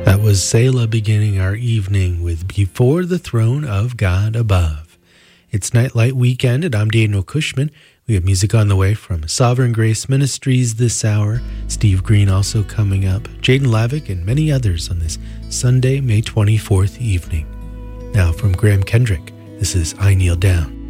That was Selah beginning our evening with Before the Throne of God Above. It's Nightlight Weekend, and I'm Daniel Cushman. We have music on the way from Sovereign Grace Ministries this hour, Steve Green also coming up, Jaden Lavick, and many others on this Sunday, May 24th evening. Now from Graham Kendrick, this is I Kneel Down.